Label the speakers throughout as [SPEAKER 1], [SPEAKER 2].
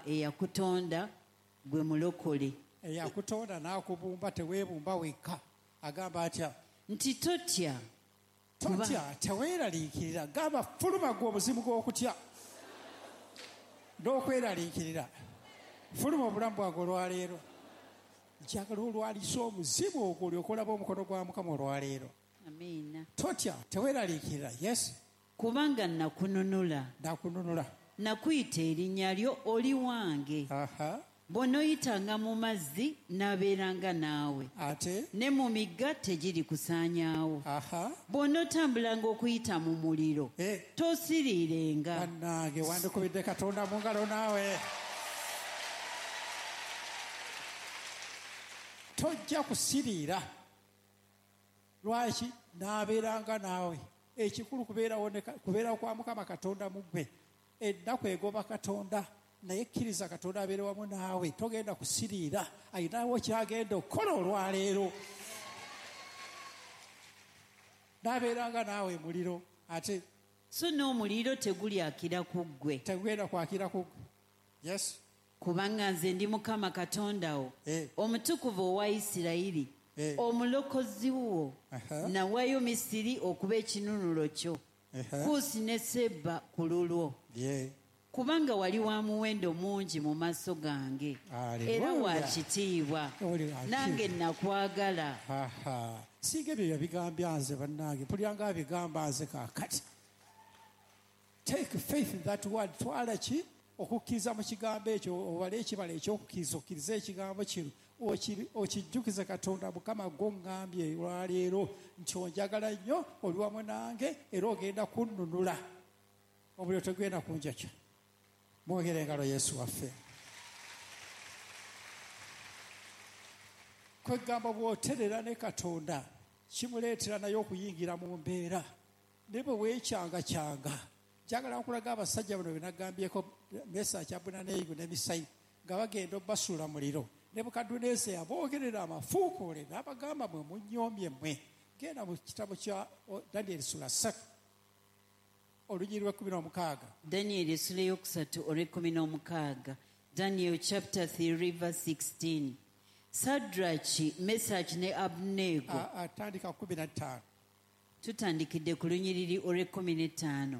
[SPEAKER 1] eyakutonda gwe mulokole.
[SPEAKER 2] Eyakutonda n'akubumba teweebumba wekka. Agamba atya?
[SPEAKER 1] Nti totya.
[SPEAKER 2] Totya, teweeraliikirira. Gamba fuluma gwe omuzimu gw'okutya n'okweraliikirira. Fuluma obulamu bwange olwaleero. Njagala olwalisa omuzimu ogwo olyoke olabe omukono gwa Mukama olwaleero.
[SPEAKER 1] Amiina.
[SPEAKER 2] Totya, teweeraliikirira. Yes.
[SPEAKER 1] Kubanga nakununula.
[SPEAKER 2] Nakununula.
[SPEAKER 1] Nakuyita erinnya lyo oli wange. Bw'onoyitanga mu mazzi n'abeeranga naawe.
[SPEAKER 2] Ate?
[SPEAKER 1] Ne mu migga tegiri kusaanyaawo. Bw'onootambulanga okuyita mu muliro tosiriirenga.
[SPEAKER 2] Bannange wandikubidde Katonda mu ngalo naawe. Tojja kusiriira. Lwaki? N'abeeranga naawe. Ekikulu kubeera kwa Mukama Katonda mu ggwe. Ennaku egoba Katonda. Naye kkiriza Katonda abeere wamu naawe. Togenda kusiriira. Ayinawo kyagenda okukola olwaleero. N'abeeranga naawe muliro. Ate
[SPEAKER 1] so n'omuliro tegulyakira ku ggwe.
[SPEAKER 2] Tegenda kwakira ku ggwe. Yes.
[SPEAKER 1] Kubanga nze ndi Mukama Katonda wo, omutukuvu owa Isirayiri, omulokozi wo. Nawaayo Misiri okuba ekinunulo kyo. Kuusi ne Seba ku lulwo. Kubanga wali wa muwendo mungi mu maaso gange era wa kitiibwa, nange nakwagala.
[SPEAKER 2] Siiga ebyo yabigambya nze bannange, mpuliranga abigamba nze kaakati. Take faith in that word. Twala ki? Okukkiriza mu kigambo ekyo, obale ekibala ekyokukkiriza, okkiriza ekigambo kino, okijjukize Katonda Mukama gw'oŋŋambye olwaleero nti onjagala nnyo, oli wamu nange era ogenda kunnunula. Omuliro tegenda kunjakya. Mwogere engalo Yesu waffe. Kwegamba bw'oterera ne Katonda kimuleetera naye okuyingira mu mbeera. Ne bwe weekyanga. Njagala nkulaga abasajja bano be nagambyeko Mesaki, Abeduneego ne Misaayi nga bagenda obbasuula muliro. Nebukadduneeza yaboogerera amafuukuule n'abagamba mwe munnyoomye mmwe. Genda mu kitabo kya Danyeri sula 3 olunyi lw'16.
[SPEAKER 1] Danyeri sula yokusatu olw'16. Daniel chapter 3 verse 16. Sadraki, Mesaki ne Abeduneego.
[SPEAKER 2] Atandika 15.
[SPEAKER 1] Tutandikidde ku lunyiriri olw'15.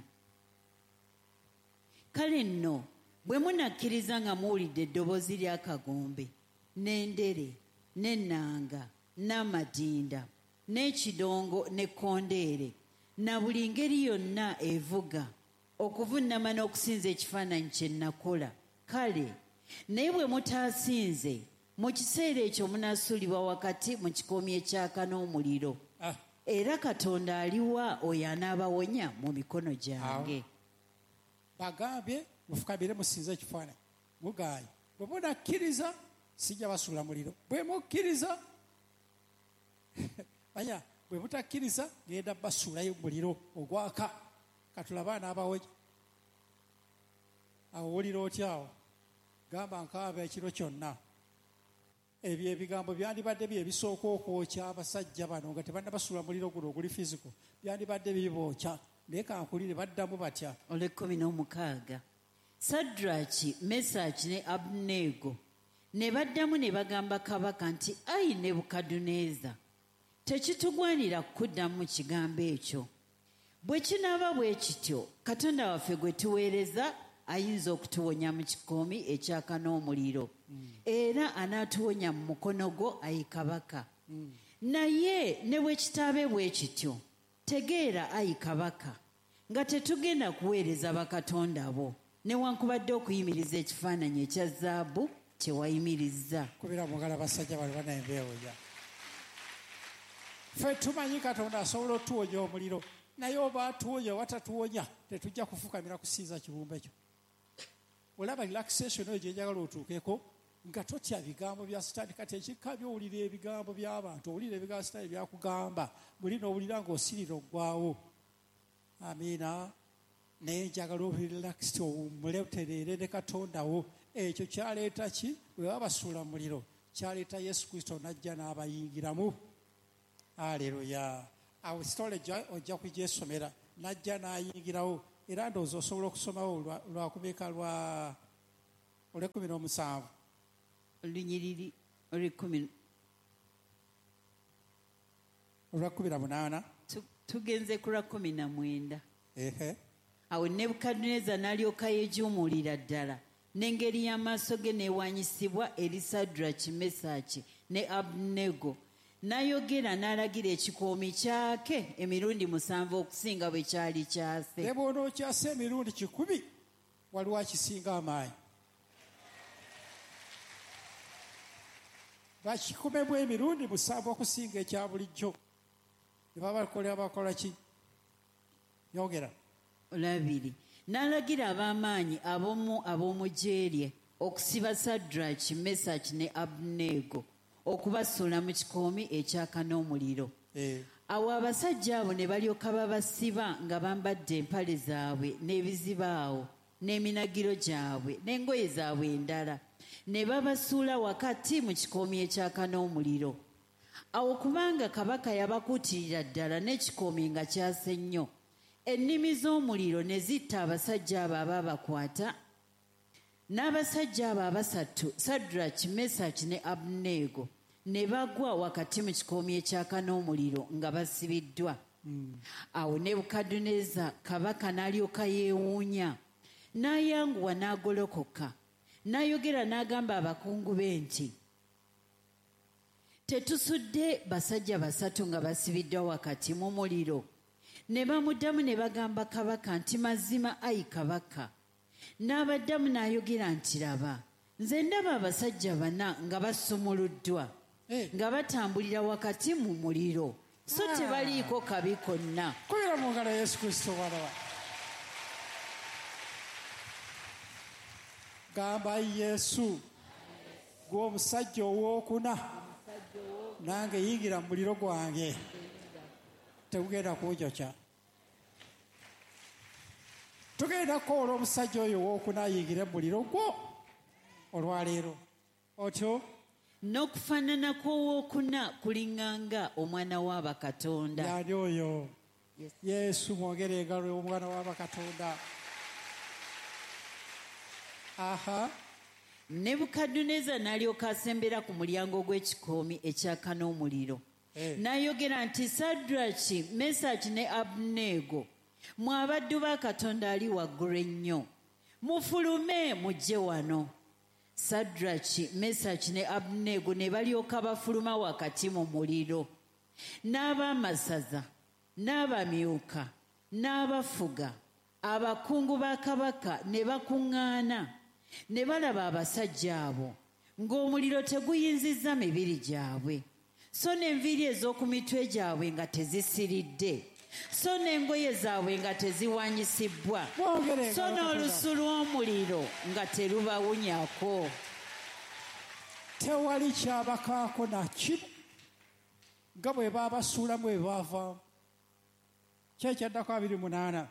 [SPEAKER 1] Kale nno bwe munakkiriza nga muwulidde eddoboozi ly'akagombe n'endere n'ennanga n'amadinda n'ekidongo n'ekkondeere na buli ngeri yonna evuga okuvunnama n'okusinza ekifaananyi kye nakola, kale naye bwe mutaasinze mu kiseera ekyo munaasuulibwa wakati mu kikoomi ekyaka n'omuliro. Era Katonda aliwa oyo anaabawonya mu mikono gyange.
[SPEAKER 2] Bagambye mufukabire musinze ekifaananyi mugaayi. Bwe munakkiriza sijja basuula muliro. Bwe mukkiriza manya, bwe mutakkiriza ngenda basuulayo muliro ogwaka. Katulaba anaabawonya. Awo owulira otya awo? Gamba nkaaba ekiro kyonna. Ebyo ebigambo byandibadde byebisooka okwokya abasajja bano nga tebannabasuula muliro guno oguli fiziko. Byandibadde bibookya. Naye kankulire baddamu batya.
[SPEAKER 1] Olw'16. Sadraki, Mesaki ne Abeduneego ne baddamu ne bagamba kabaka nti, ayi Nebukadduneeza, tekitugwanira kuddamu mu kigambo ekyo. Bwe kinaaba bwe kityo, Katonda waffe gwe tuweereza ayinza okutuwonya mu kikoomi ekyaka n'omuliro, era anaatuwonya mu mukono gwo, ayi kabaka. Naye ne bwe kitaabe bwe kityo, tegeera ayi kabaka nga tetugenda kuweereza bakatonda bo newankubadde okuyimiriza ekifaananyi ekya zaabu kye wayimirizza.
[SPEAKER 2] Kubira mugala basajja bali bana embeewoja. Ffe tumanyi Katonda asobola otuwonya omuliro, naye oba atuwonya watatuwonya tetujja kufukamira kusinza kibumba ekyo. Olaba relaxation eyo gyenjagala otuukeko nga totya bigambo bya Sitaani. Kati ekikka byowulira ebigambo by'abantu, owulira ebigambo Sitaani byakugamba, buli n'owulira ng'osirira oggwawo. Amiina. Naye njagala obirelaxiti owummule otereere ne Katonda wo. Ekyo kyaleeta ki? Bwe babasuula mu muliro kyaleeta Yesu Kristo n'ajja n'abayingiramu. Aleluya. Awo sitole ojja kugyesomera. N'ajja n'ayingirawo. Era ndowooza osobola okusomawo lwakumeka olw'17
[SPEAKER 1] olunyiriri olw'ekkumi
[SPEAKER 2] olwa18
[SPEAKER 1] tugenze ku lwa 19.
[SPEAKER 2] ehe
[SPEAKER 1] Awo Nebukadduneeza n'alyoka yeejuumuulira ddala, n'engeri y'amaaso ge neewanyisibwa eri Sadraki, Mesaki ne Abeduneego. N'ayogera n'alagira ekikoomi kyake emirundi 7 okusinga bwe kyali kyase.
[SPEAKER 2] ne bw'onookyasa emirundi 100 waliwo akisinga amaanyi. bakikumemu emirundi 7 okusinga ekya bulijjo. ne bakola ki? yongera.
[SPEAKER 1] Olwabiri, n'alagira ab'amaanyi ab'omu gye lye okusiba Sadraki, Mesaki ne Abeduneego okubasuula mu kikoomi ekyaka n'omuliro. Awo abasajja abo ne balyoka babasiba nga bambadde empale zaabwe n'ebizibaawo n'eminagiro gyabwe n'engoye zaabwe endala, ne babasuula wakati mu kikoomi ekyaka n'omuliro. Awo kubanga kabaka yabakuutirira ddala n'ekikoomi nga kyase nnyo, ennimi z'omuliro ne zitta abasajja abo abaabakwata. N'abasajja abo abasatu, Sadraki, Mesaki ne Abeduneego, ne bagwa wakati mu kikoomi ekyaka n'omuliro nga basibiddwa. Awo Nebukadduneeza kabaka n'alyoka yeewuunya, n'ayanguwa n'agolokoka, n'ayogera n'agamba abakungu be nti, tetusudde basajja basatu nga basibiddwa wakati mu muliro? Ne bamuddamu ne bagamba kabaka nti, mazima ayi kabaka. N'abaddamu n'ayogera nti, laba, nze ndaba abasajja 4 nga basumuluddwa nga batambulira wakati mu muliro, so tebaliiko kabi konna.
[SPEAKER 2] Kubira mu ngalo Yesu Kristo walawa. Gamba Yesu, gwe omusajja owookuna, nange yingira mu muliro gwange, tegugenda kunjokya. Tugenda koola omusajja oyo owookuna ayingire mu muliro gwo olwaleero. Otyo
[SPEAKER 1] N'okufaanana kw'owookuna kulinganga omwana wa bakatonda.
[SPEAKER 2] yani oyo Yesu, mwongere engalo y'omwana wa bakatonda. Aha.
[SPEAKER 1] Nebukadduneeza n'alyoka asembera ku mulyango gw'ekikoomi ekyaka n'omuliro. N'ayogera nti, Sadraki, Mesaki ne Abeduneego, mwe abaddu ba Katonda ali waggulu ennyo, mufulume mujje wano. Sadraki, Mesaki ne Abeduneego ne balyoka bafuluma wakati mu muliro. N'abaamasaza, n'abamyuka, n'abafuga, abakungu ba kabaka ne bakuŋŋaana, ne balaba abasajja abo ng'omuliro teguyinzizza mibiri gyabwe, so n'enviiri ez'oku mitwe gyabwe nga tezisiridde, so n'engoye zaabwe nga teziwanyisibbwa, so n'olusu lw'omuliro nga terubawunyako.
[SPEAKER 2] Tewali kyabakaako na kimu nga bwe baabasuulamu bwe baavaamu. Kyekyaddako 28.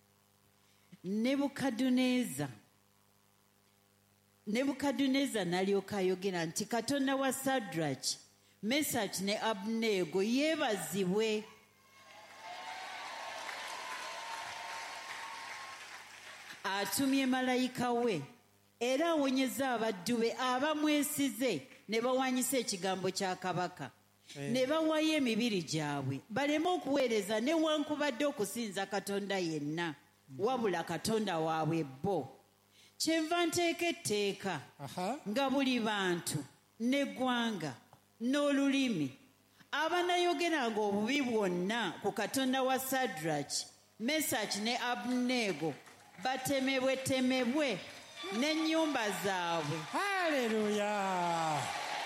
[SPEAKER 1] Nebukadduneeza n'alyoka ayogera nti, Katonda wa Sadraki, Mesaki ne Abeduneego yeebazibwe. Atumye malayika we era awonyeza abaddu be abamwesize ne bawanyisa ekigambo kya kabaka, ne bawaayo emibiri gyabwe baleme okuweereza newankubadde okusinza katonda yenna wabula katonda waabwe bo. Kyenva nteeka etteeka nga buli bantu n'eggwanga n'olulimi abanayogeranga obubi bwonna ku katonda wa Sadraki, Mesaki ne Abeduneego batemebwetemebwe n'ennyumba zaabwe.
[SPEAKER 2] Haleluya.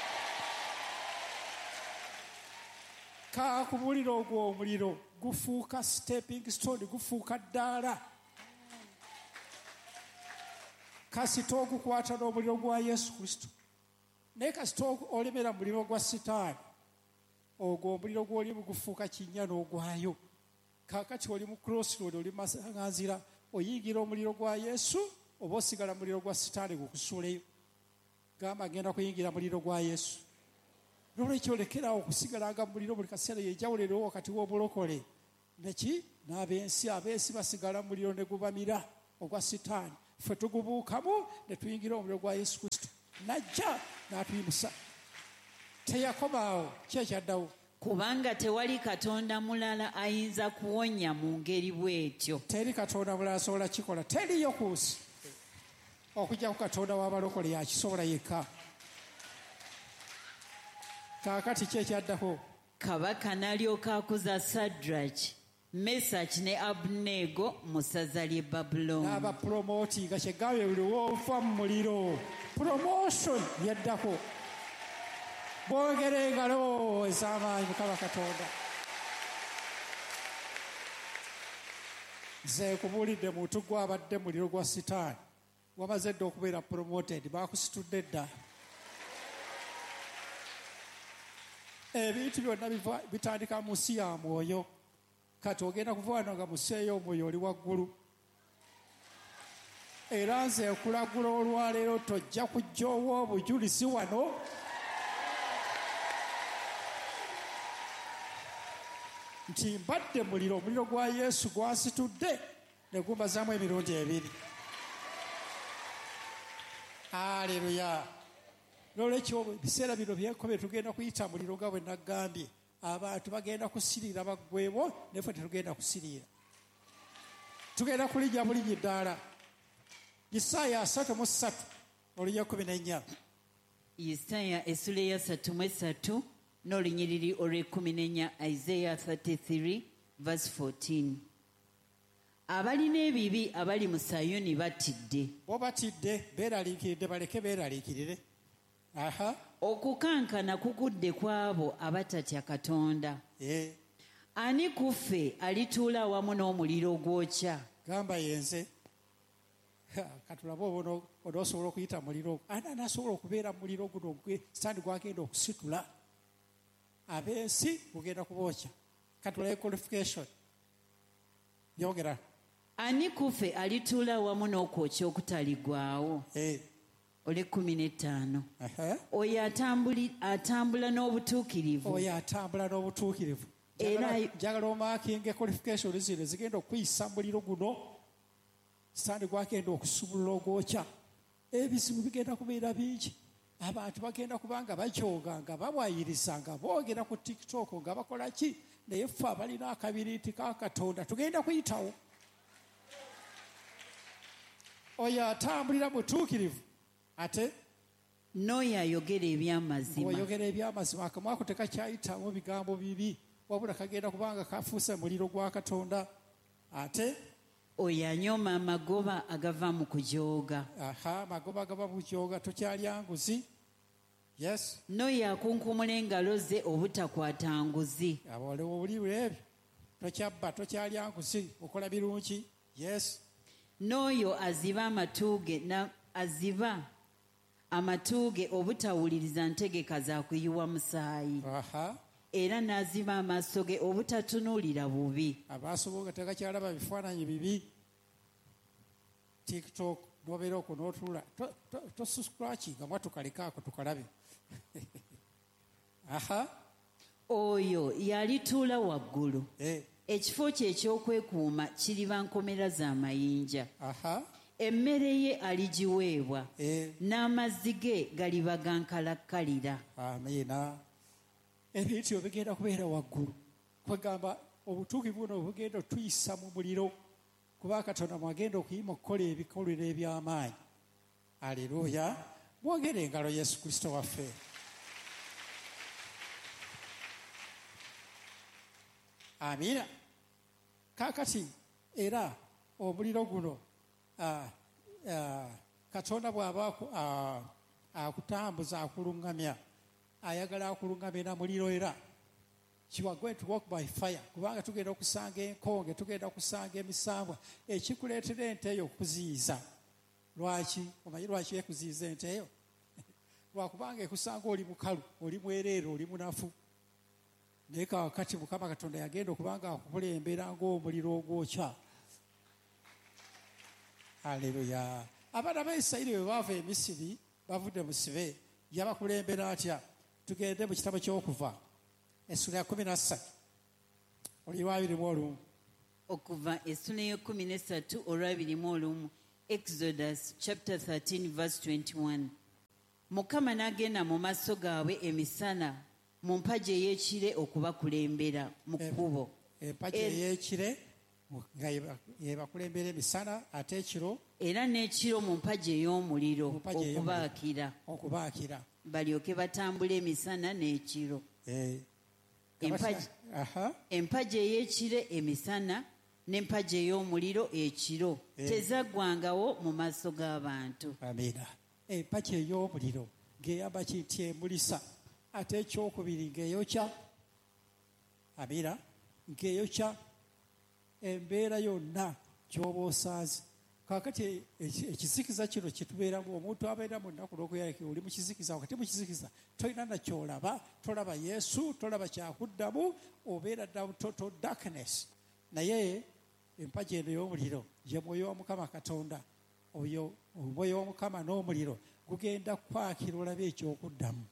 [SPEAKER 2] Ka ku muliro ogwo, omuliro gufuuka stepping stone, gufuuka ddaala. Kasita ogukwata n'omuliro gwa Yesu Kristo, naye kasita olemera muliro gwa Sitaani, ogwo omuliro gw'oli gufuuka kinnya n'ogwayo. Kaakati oli mu crossroad, oli masanganzira, oyingira omuliro gwa Yesu oba osigala muliro gwa Sitaani gukusuuleyo. Gamba agenda kuyingira muliro gwa Yesu. Nolwekyo lekerawo okusigalanga mu muliro buli kaseera. Yenjawulo eriwo wakati w'obulokole neki n'ab'ensi. Ab'ensi basigala mu muliro ne gubamira ogwa Sitaani. ffe tugubuukamu ne tuyingira omuliro gwa Yesu Kristo. Najja n'atuyimusa. Teyakomaawo, ki ekyaddawo?
[SPEAKER 1] kubanga tewali katonda mulala ayinza kuwonya mu ngeri bw'etyo.
[SPEAKER 2] Teri katonda mulala asobola kikola, teriyo ku nsi okujja ku katonda w'abalokole yakisobola yekka. Kaakati ki ekyaddako?
[SPEAKER 1] Kabaka n'alyoka akuza Sadraki, Mesaki ne Abuneego mu ssaza ly'e Babulooni.
[SPEAKER 2] N'abapromootinga kyegambye buli woova mu muliro. Promotion yaddako. Boogere engalo ez'amaanyi Mukama Katonda. Nze nkubuulidde muntu gw'abadde muliro gwa sitaani. Wamaze dda okubeera promoted, baakusitudde dda. Ebintu byonna bitandika mu nsi ya mwoyo. Kati ogenda kuva wano nga museeyo omwoyo oli waggulu. Era nze nkulagula olwaleero tojja kujja owa obujulizi wano. Nti mbadde muliro, omuliro gwa Yesu gwansitudde ne gumbazaamu emirundi ebiri. Aleluya. N'olwekyo ebiseera bino byenkobe tugenda kuyita muliro nga bwe naggambye. Abantu bagenda kusiriira baggwebo, naffe tetugenda kusiriira. Tugenda kulijja bulijji ddaala. Isaaya 33 olunya 14.
[SPEAKER 1] Isaaya essula ya 33 n'olunyiriri olw'e14. Isaiah 33 verse 14. Abalina ebibi abali mu Sayuni batidde.
[SPEAKER 2] Bo batidde, beeraliikiridde, baleke beeraliikirire.
[SPEAKER 1] Okukankana kugudde kw'abo abatatya Katonda. Ani ku ffe alituula awamu n'omuliro gwokya?
[SPEAKER 2] Gamba yenze. Katulabe obono onosobola okuyita muliro. Ani anasobola okubeera muliro guno sitandi gwagenda okusitula? Ab'ensi gugenda kubookya. Katulabe qualification. Yongera.
[SPEAKER 1] Ani ku ffe alituula awamu n'okwokya okutaligwawo? Ole 15. Oyo atambula n'obutuukirivu.
[SPEAKER 2] Oyo atambula n'obutuukirivu. Era njagala omaakinge qualification zino zigenda okuyisa muliro guno. Sitandi gwagenda okusumulula ogwokya. Ebizibu bigenda kubeera bingi. Abantu bagenda kubanga bajooga nga babwayiriza nga boogera ku TikTok nga bakola ki? Naye ffe abalina akabiriiti ka Katonda tugenda kuyitawo. Oyo atambulira butuukirivu. Ate
[SPEAKER 1] n'oyo ayogera eby'amazima.
[SPEAKER 2] Oyogera eby'amazima akamwa ko tekakyayitamu bigambo bibi, wabula kagenda kubanga kafuuse muliro gwa Katonda. Ate
[SPEAKER 1] oyo anyooma amagoba agava mu kujooga.
[SPEAKER 2] Amagoba agava mu kujooga, tokyalya nguzi. Yes.
[SPEAKER 1] N'oyo akunkumula engalo ze obutakwata nguzi.
[SPEAKER 2] Waliwo obuliwe ebyo. Tokyabba, tokyalya nguzi, okola birungi. Yes.
[SPEAKER 1] N'oyo aziba amatuuge obutawuliriza ntegeka za kuyiwa musaayi. Era n'aziba amaaso ge obutatunuulira bubi.
[SPEAKER 2] Amaaso go nga tegakyalaba bifaananyi bibi. TikTok n'obeera okwo n'otuula tosuscratchinga mwa tukalekaako tukalabe.
[SPEAKER 1] Oyo yalituula waggulu. Ekifo kye eky'okwekuuma kiriba nkomera z'amayinja. Emmere ye aligiweebwa. N'amazzi ge galiba gankalakkalira.
[SPEAKER 2] Amiina. Ebintu bigenda kubeera waggulu. Kwegamba obutuukivu buno bugenda otuyisa mu muliro. Kuba Katonda mwagenda okuyima okukola ebikolwa eby'amaanyi. Aleluya. Mwogere engalo Yesu Kristo waffe. Amiina. Kaakati era omuliro guno Katonda bw'aba akutambuza akulungamya, ayagala akulungamya na muliro era. You are going to walk by fire. Kubanga tugenda okusanga enkonge, tugenda okusanga emisambwa. Ekikuleetera ente eyo okuziyiza. Lwaki? Omanyi lwaki ekuziyiza ente eyo? Lwakubanga ekusanga oli mukalu, oli mwereere, oli munafu. Naye kaakati Mukama Katonda yagenda okubanga akukulembera ng'omuliro ogwokya. Aleluya. Abaana ba Isirayiri bwe baava e Misiri bavudde mu Sibe, yabakulembera atya? Tugende mu kitabo ky'Okuva essula ya 13 olwa 21.
[SPEAKER 1] Okuva essula ya 13 olwa 21. Exodus chapter 13 verse 21. Mukama n'agenda mu maaso gaabwe emisana mu mpagi ey'ekire okubakulembera mu kkubo.
[SPEAKER 2] Empagi ey'ekire nga yebakulembera emisana ate ekiro
[SPEAKER 1] era n'ekiro mu mpagi ey'omuliro okubaakira balyoke batambule emisana n'ekiro. Empagi ey'ekire emisana n'empagi ey'omuliro ekiro tezaggwangawo mu maaso g'abantu.
[SPEAKER 2] Amiina. Empagi ey'omuliro ng'eyamba kinti emulisa ate ekyokubiri ng'eyokya. Amiina. Ng'eyokya embeera yonna gy'oba osaazi. Kaakati ekizikiza kino kitubeeramu, omuntu abeera mu nnaku n'okuyalika oli mu kizikiza, wakati mu kizikiza tolina nakyolaba, tolaba Yesu, tolaba kyakuddamu, obeera down total darkness. Naye empagi eno ey'omuliro ye mwoyo wa Mukama Katonda. Oyo omwoyo w'Omukama n'omuliro gugenda kwakira olabe ekyokuddamu.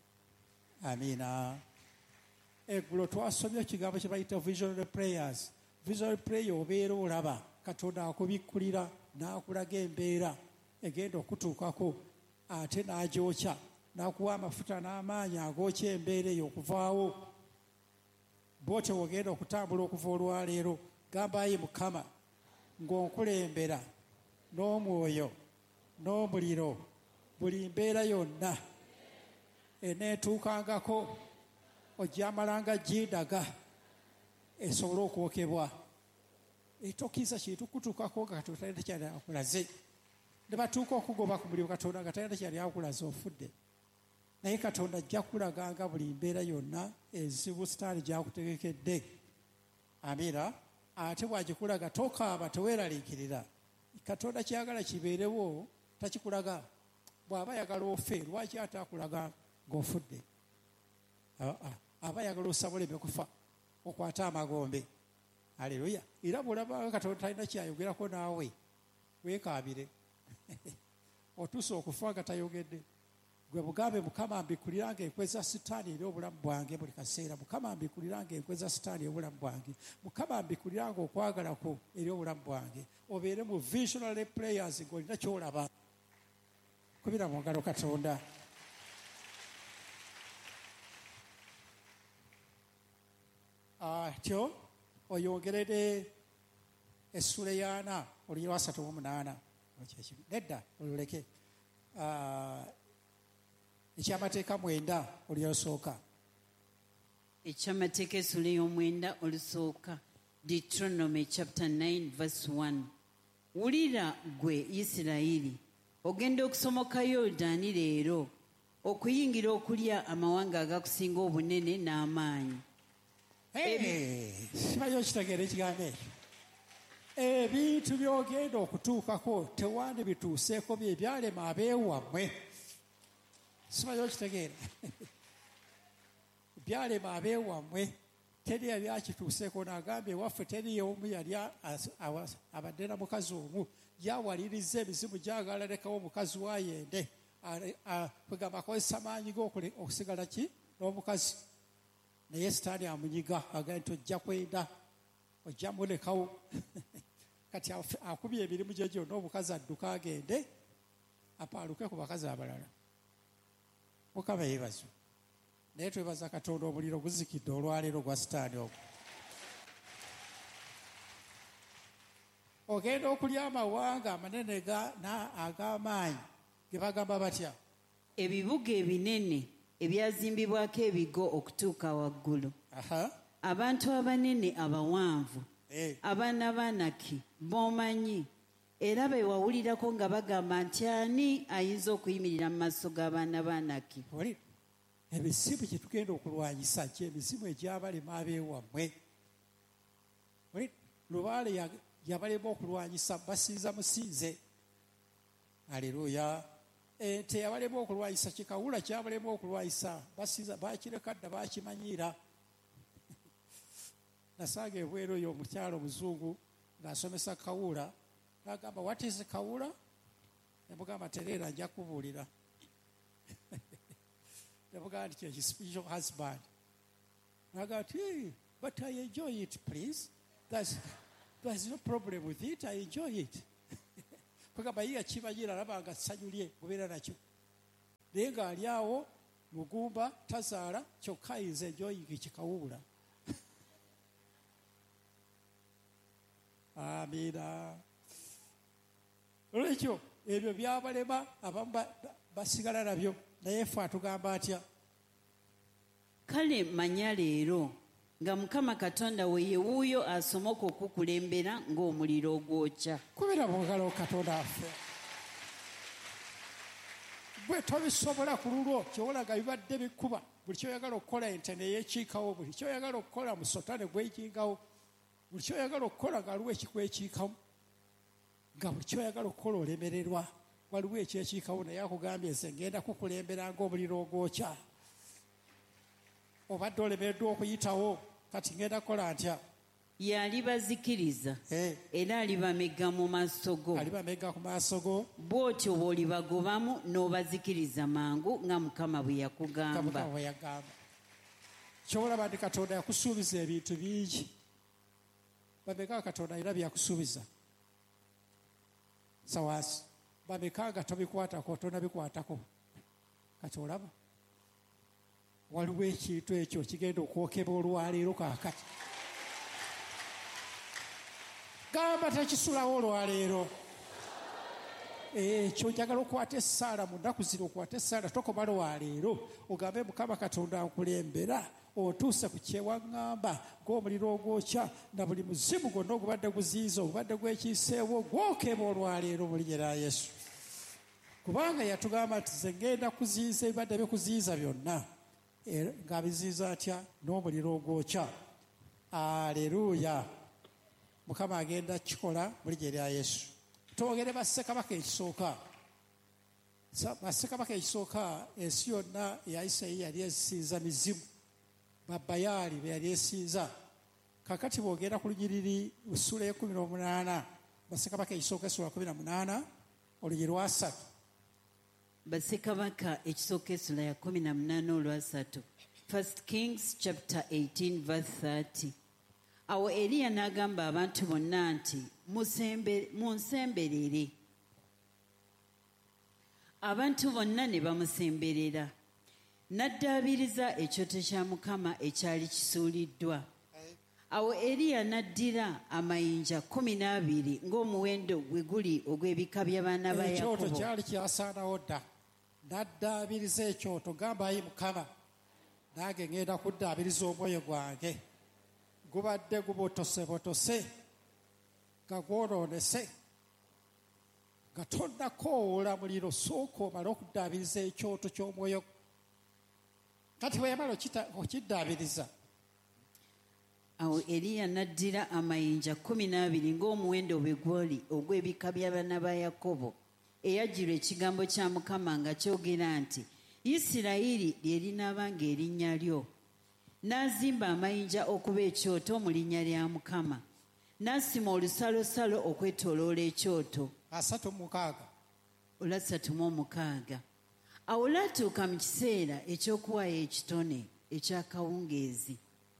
[SPEAKER 2] Amiina. Eggulo twasomye ekigambo kye bayita visionary prayers. Visionary prayer obeera olaba Katonda akubikkulira n'akulaga embeera egenda okutuukako ate n'agyokya n'akuwa amafuta n'amaanyi agookya embeera eyo okuvaawo. Bw'otyo ogenda okutambula okuva olwaleero. Gambayi Mukama ng'onkulembera n'omwoyo n'omuliro buli mbeera yonna eneetuukangako ojjamalanga gindaga esobole okwokebwa. Etokisa kintu kutuukako nga Katonda talina kyali akulaze. Ne batuuka okugoba ku muliro Katonda nga talina kyali akulaze ofudde. Naye Katonda ajja kulaganga buli mbeera yonna enzibu sitaani gy'akutegekedde. Amiina. Ate bw'agikulaga tokaaba, teweeraliikirira. Katonda kyagala kibeerewo takikulaga. Bw'aba ayagala ofe, lwaki ate akulaga ng'ofudde? Aba ayagala osaboleme kufa, okwate amagombe. Aleluya. Era bw'olaba Katonda talina kyayogerako naawe, weekaabire. Otuuse okufa nga tayogedde. Gwe bugambe Mukama mbikkuliranga enkwe za sitaani eri obulamu bwange buli kaseera. Mukama mbikkuliranga enkwe za sitaani obulamu bwange. Mukama mbikkuliranga okwagalako eri obulamu bwange. Obeere mu visionary prayers ng'olina ky'olaba. Kubira mu ngalo Katonda. Tyo oyongerere essula y'ana oluyira 38. Nedda oluleke. Ekyamateeka 9 oluyosooka.
[SPEAKER 1] Ekyamateeka essula ey'omwenda olusooka. Deuteronomy chapter 9 verse 1. Wulira gwe Isirayiri, ogenda okusomoka Yoludaani leero okuyingira okulya amawanga agakusinga obunene n'amaanyi.
[SPEAKER 2] Simanyi okitegeera ekigambo ekyo. Ebintu by'ogenda okutuukako tewandi bituuseeko bye byalema abeewammwe. Simanyi okitegeera. Byalema abeewammwe teri yali akituuseeko. N'agambye ewaffe teri omu yali abadde na mukazi omu gyawaliriza emizimu gyagala lekawo omukazi wayende kwegamba akozesa maanyi ge okusigala ki n'omukazi. Naye sitaani amunyiga agambye nti ojja kwenda, ojja mulekawo. Kati akubye emirimu gye gyonna omukazi adduka agende apaaluke ku bakazi abalala. Mukama yeebazwe. Naye twebaza Katonda omuliro guzikidde olwaleero gwa sitaani ogwo. Ogenda okulya amawanga amanene ag'amaanyi ge bagamba batya?
[SPEAKER 1] Ebibuga ebinene ebyazimbibwako ebigo okutuuka waggulu. Abantu abanene abawanvu, abaana b'Anaki b'omanyi, era be wawulirako nga bagamba nti ani ayinza okuyimirira mu maaso g'abaana b'Anaki?
[SPEAKER 2] Ebizibu kye tugenda okulwanyisa ky'emizimu egyabalema abeewammwe. Lubaale yabalema okulwanyisa basinza musinze. Aleluya. Ente yabalema okulwanyisa, kikawula kyabalema okulwanyisa basinza, bakireka dda bakimanyiira. Nasanga ebweru oyo omukyalo omuzungu ng'asomesa kawula, n'agamba what is kawula? Nemugamba tereera nja kubuulira. Nemugamba nti kyeki spiritual husband. N'agamba nti but I enjoy it please. There's no problem with it, I enjoy it. kwegamba yiga kibayira alaba nga ssanyu lye mubeera nakyo naye ng'ali awo mugumba tazaala kyokka ayinza enjoyingi kikawuula. Amiina. Olwekyo ebyo byabalema abamu basigala nabyo naye ffe atugamba atya?
[SPEAKER 1] Kale manya leero nga Mukama Katonda we ye wuuyo asomoka okukulembera ng'omuliro ogwokya.
[SPEAKER 2] Kubira bwogala Katonda affe. Bwe tobisobola ku lulwo kyewolaga bibadde bikuba buli kyoyagala okukola ente neyekiikawo, buli kyoyagala okukola musota ne gwejingawo, buli kyoyagala okukola nga waliwo ekikwekiikamu, nga buli kyoyagala okukola olemererwa waliwo ekyekiikawo, naye akugambye nze ngenda kukulembera ng'omuliro ogwokya. Obadde olemereddwa okuyitawo kati ngenda kukola ntya?
[SPEAKER 1] Y'alibazikiriza era alibamegga mu maaso go.
[SPEAKER 2] Alibamegga ku maaso go.
[SPEAKER 1] Bw'otyo bw'olibagobamu n'obazikiriza mangu nga Mukama bwe yakugamba.
[SPEAKER 2] Kyolaba ndi Katonda yakusuubiza ebintu bingi. Bameka Katonda era byakusuubiza. Sawaasi. Bameka nga tobikwatako tonabikwatako. Kati olaba. Waliwo ekintu ekyo kigenda okwokeba olwaleero kaakati. Gamba tekisulawo olwaleero. Ekyo njagala okwata essaala mu nnaku zino, okwata essaala tokoma lwaleero ogambe Mukama Katonda nkulembera otuuse ku kyewaŋŋamba ng'omuliro ogwokya na buli muzimu gwonna ogubadde guziiza obubadde gwekiiseewo gwokeba olwaleero mu linnya lya Yesu. Kubanga yatugamba nti nze ngenda kuziiza ebibadde bikuziiza byonna. Ng'abiziiza atya? N'omuliro ogwokya. Aleluuya. Mukama agenda kikola mu linnya lya Yesu. Twogere bassekabaka ekisooka. Bassekabaka ekisooka ensi yonna eya Isirayiri yali esinza mizimu. Babayaali be yali esinza. Kakati bwogenda ku lunyiriri essula y'e18, bassekabaka ekisooka essula 18 olunyiri lwa 3.
[SPEAKER 1] Bassekabaka ekisooka essula ya 18 olwa 3. 1 Kings chapter 18 verse 30. Awo Eriya n'agamba abantu bonna nti munsemberere. Abantu bonna ne bamusemberera. N'addaabiriza ekyoto kya Mukama ekyali kisuuliddwa. Awo Eriya n'addira amayinja 12 ng'omuwendo gwe guli ogw'ebika by'abaana ba Yakobo.
[SPEAKER 2] Ekyoto kyali kyasaanawo dda. N'addaabiriza ekyoto gamba ayi Mukama nange ngenda kuddaabiriza omwoyo gwange. Gubadde gubotosebotose nga gwonoonese nga tonnakoowoola muliro, sooka omale okuddaabiriza ekyoto ky'omwoyo. Kati bwe yamala okiddaabiriza.
[SPEAKER 1] Awo Eriya n'addira amayinja 12 ng'omuwendo bwe gwali ogw'ebika by'abaana ba Yakobo, eyajjirwa ekigambo kya Mukama nga kyogera nti Isirayiri lye linaaba ng'erinnya lyo. N'azimba amayinja okuba ekyoto mu linnya lya Mukama. N'asima olusalosalo okwetooloola ekyoto. 36. Awo laatuuka mu kiseera eky'okuwaayo ekitone eky'akawungeezi.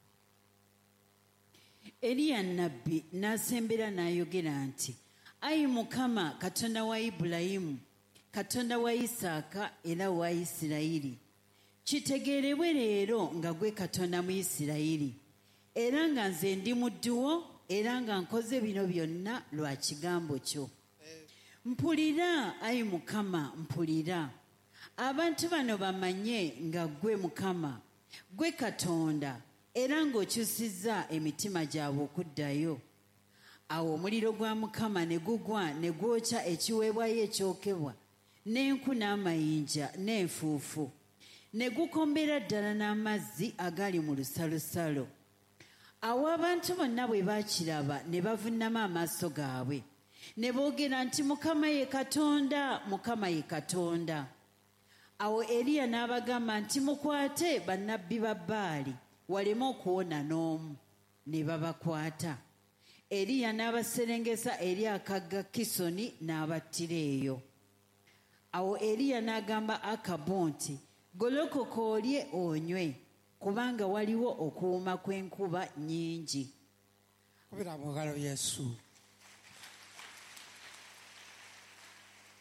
[SPEAKER 1] Eriya nnabbi n'asembera n'ayogera nti, Ayi Mukama, Katonda wa Ibulayimu, Katonda wa Isaaka era wa Isirayiri, kitegeerebwe leero nga gwe Katonda mu Isirayiri, era nga nze ndi muddu wo, era nga nkoze bino byonna lwa kigambo kyo. Mpulira, Ayi Mukama, mpulira. Abantu bano bamanye nga gwe Mukama, gwe Katonda, era ng'okyusizza emitima gyabwe okuddayo. Awo omuliro gwa Mukama ne gugwa ne gwokya ekiweebwayo ekyokebwa, n'enku n'amayinja n'enfuufu, ne gukombera ddala n'amazzi agali mu lusalosalo. Awo abantu bonna bwe baakiraba ne bavuunama amaaso gaabwe, ne boogera nti Mukama ye Katonda, Mukama ye Katonda. Awo Eriya n'abagamba nti mukwate bannabbi ba Baali waleme okuwona n'omu. Ne babakwata. Eriya n'abaserengesa eri akagga Kisoni n'abattira eyo. Awo Eriya n'agamba Akabu nti golokoka olye onywe, kubanga waliwo okuwuma kw'enkuba nnyingi.
[SPEAKER 2] Kubira mu ngalo Yesu.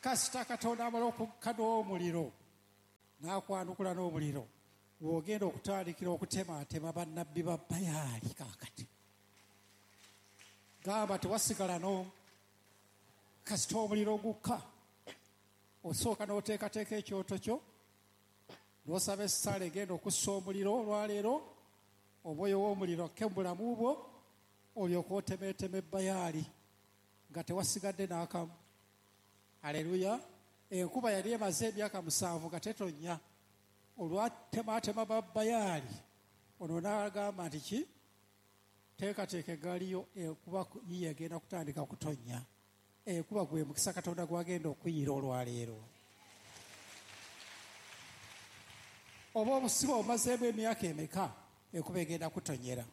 [SPEAKER 2] kasita katonda amala okukka n'omuliro n'akwanukula n'omuliro w'ogenda okutandikira okutematema bannabbi ba Baali kaakati gamba tewasigala no kasita omuliro gukka osooka n'oteekateeka ekyoto kyo n'osaba essala egenda okussa omuliro olwaleero omwoyo w'omuliro kke mu bulamu bwo olyoka otemeeteme Baali nga tewasigadde n'akamu. Aleluya. Enkuba yali emaze emyaka 7 nga tetonnya olwatematema ba Baali ono n'agamba nti ki teekateeka egaaliyo enkuba yiye egenda kutandika kutonnya. Enkuba gwe mukisa katonda gwagenda okuyiira olwaleero. Oba obusiba omazeemu emyaka emeka enkuba egenda kutonyera.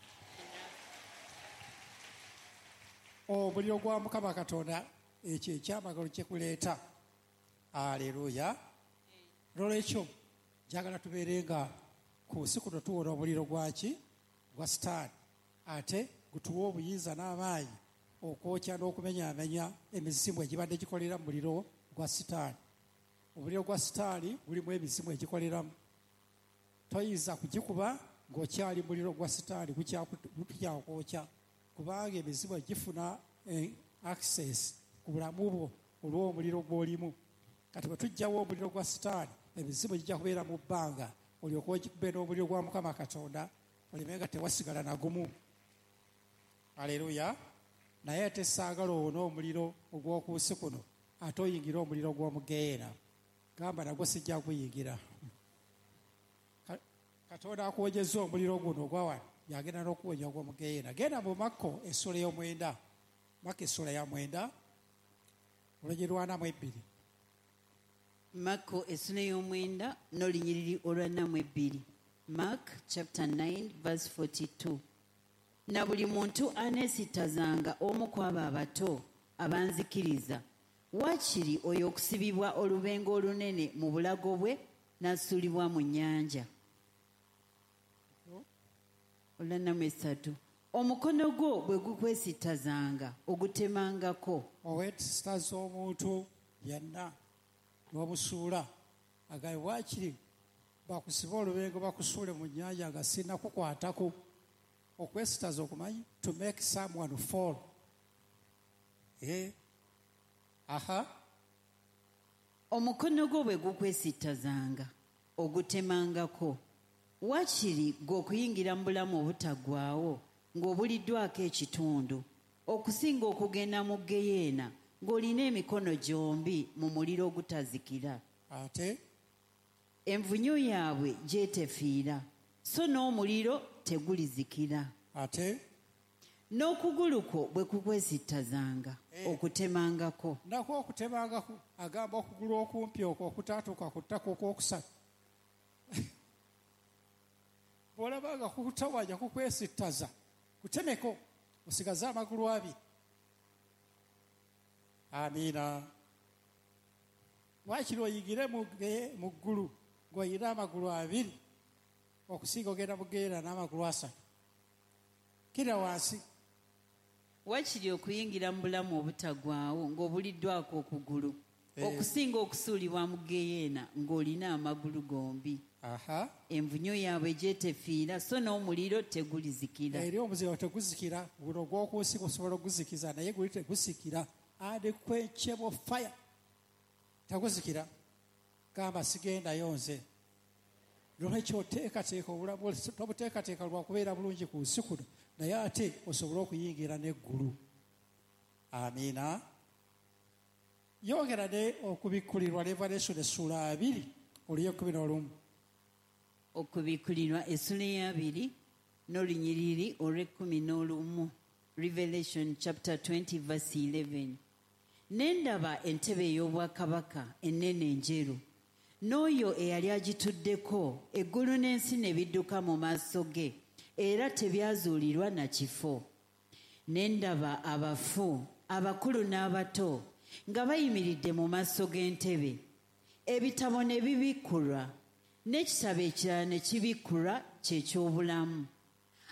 [SPEAKER 2] Omuliro gwa Mukama Katonda ekyo ekyamagalo kyekuleeta. Aleluya. Nolwekyo njagala tubeere nga ku nsi kuno tuwona omuliro gwaki gwa Sitaani ate gutuwa obuyinza n'amaanyi okwokya n'okumenyaamenya emizimu egibadde gikolera mu muliro gwa Sitaani. Omuliro gwa Sitaani gulimu emizimu egikoleramu. Toyinza kugikuba ng'okyali muliro gwa Sitaani gukyakwokya kubanga emizimu egifuna access ku bulamu bwo olw'omuliro gw'olimu. Kati bwe tujjawo omuliro gwa Sitaani emizimu gijja kubeera mu bbanga olyoka ogikube n'omuliro gwa Mukama Katonda oleme nga tewasigala na gumu. Aleluya. Naye ate saagala owona omuliro ogw'oku nsi kuno ate oyingira omuliro gw'omugeera. Gamba nagwo sijja guyingira. Katonda akuwonyeza omuliro guno ogwa wano yagenda n'okuwonya ogw'omugeera. Genda mu Makko essula y'omwenda. Makko essula ya 9 olunyiriri lwa 42.
[SPEAKER 1] Makko essula y'omwenda n'olunyiriri olwa 42. Mark chapter 9 verse 42. Na buli muntu aneesittazanga omu ku abo abato abanzikiriza waakiri oyo okusibibwa olubengo olunene mu bulago bwe n'assuulibwa mu nnyanja. Olwanamu 3. Omukono gwo bwe gukwesittazanga ogutemangako.
[SPEAKER 2] Oweesittaza omuntu yenna n'omusuula agaye waakiri bakusiba olubengo bakusuule mu nnyanja nga sinnakukwatako. Okwesittaza okumanyi to make someone fall.
[SPEAKER 1] Omukono gwo bwe gukwesittazanga ogutemangako waakiri gwe okuyingira mu bulamu obutaggwaawo ng'obuliddwako ekitundu okusinga okugenda mu Geyeena ng'olina emikono gyombi mu muliro ogutazikira.
[SPEAKER 2] Ate
[SPEAKER 1] envunyu yaabwe gyetefiira so n'omuliro tegulizikira.
[SPEAKER 2] Ate
[SPEAKER 1] n'okugulu kwo bwe kukwesittazanga okutemangako.
[SPEAKER 2] Nako okutemangako agamba okugulu okumpi okwo okutaatuuka ku ttaka okwokusatu. Bw'olabanga kukutawanya kukwesittaza kutemeko osigaze amagulu 2. Amiina. Waakiri oyingire mu ggulu ng'oyina amagulu 2 okusinga ogenda mu Geyeena n'amagulu 3. Kira wansi.
[SPEAKER 1] Waakiri okuyingira mu bulamu obutaggwaawo ng'obuliddwako okugulu okusinga okusuulibwa mu Geyeena ng'olina amagulu gombi. Envunyu yaabwe gyetefiira so n'omuliro tegulizikira.
[SPEAKER 2] Eri omuziro teguzikira. Guno gw'oku nsi gusobola okuguzikiza naye guli tegusikira. Unquenchable fire. Teguzikira. Gamba sigendayo nze. Lwekyo oteekateeka obulamu tobuteekateeka lwa kubeera bulungi ku nsi kuno naye ate osobole okuyingira n'eggulu. Amiina. Yongera ne okubikkulirwa Revelation essula 2 olw'e11.
[SPEAKER 1] Okubikkulirwa essula ya 2 n'olunyiriri olw'e11. Revelation chapter 20 verse 11. Nendaba entebe ey'obwakabaka ennene enjeru n'oyo eyali agituddeko eggulu n'ensi ne bidduka mu maaso ge era tebyazuulirwa na kifo. Nendaba abafu abakulu n'abato nga bayimiridde mu maaso g'entebe. Ebitabo ne bibikkulwa n'ekitabo ekirala ne kibikkulwa ky'ekyobulamu.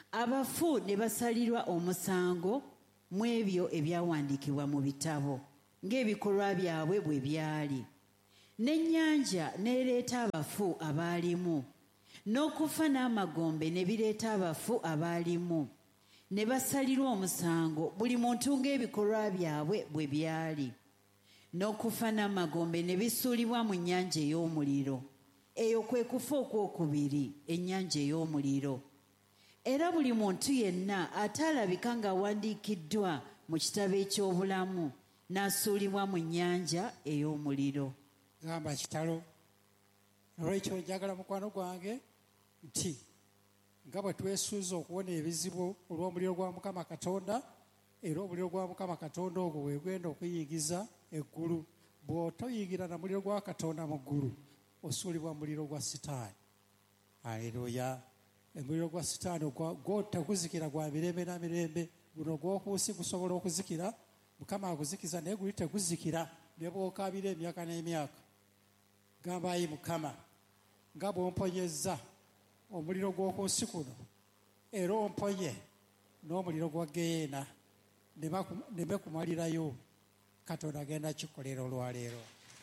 [SPEAKER 1] Abafu ne basalirwa omusango mu ebyo ebyawandiikibwa mu bitabo ng'ebikolwa byabwe bwe byali. N'ennyanja n'ereeta abafu abaalimu, n'okufa n'amagombe ne bireeta abafu abaalimu. Ne basalirwa omusango buli muntu ng'ebikolwa byabwe bwe byali. N'okufa n'amagombe ne bisuulibwa mu nnyanja ey'omuliro. Eyo kwe kufa okwokubiri, ennyanja ey'omuliro. Era buli muntu yenna ataalabika ng'awandiikiddwa mu kitabo eky'obulamu n'asuulibwa mu nnyanja ey'omuliro.
[SPEAKER 2] Gamba kitalo. Olwekyo njagala mukwano gwange nti nga bwe twesuuza okuwona ebizibu olw'omuliro gwa Mukama Katonda, era omuliro gwa Mukama Katonda ogwo wegwenda okuyingiza eggulu. Bw'otoyingira na muliro gwa Katonda mu ggulu, osuulibwa mu muliro gwa Sitaani. Aleluya. Omuliro gwa Sitaani gwo teguzikira gwa mirembe na mirembe. Guno gw'oku nsi gusobola okuzikira, Mukama aguzikiza, naye guli teguzikira ne bw'okaabira emyaka n'emyaka. Gamba ayi Mukama, nga bw'omponyezza omuliro gw'oku nsi kuno, era omponye n'omuliro gwa Geyeena ne bekumalirayo. Katonda agenda kikolera olwaleero.